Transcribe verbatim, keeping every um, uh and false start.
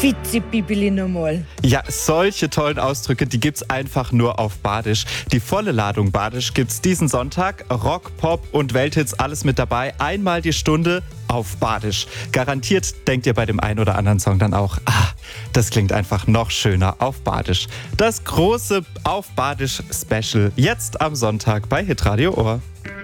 Fizi-Bibili nochmal. Ja, solche tollen Ausdrücke, die gibt's einfach nur auf Badisch. Die volle Ladung Badisch gibt's diesen Sonntag. Rock, Pop und Welthits, alles mit dabei. Einmal die Stunde auf Badisch. Garantiert denkt ihr bei dem einen oder anderen Song dann auch, ah, das klingt einfach noch schöner auf Badisch. Das große Auf Badisch Special jetzt am Sonntag bei Hitradio Ohr.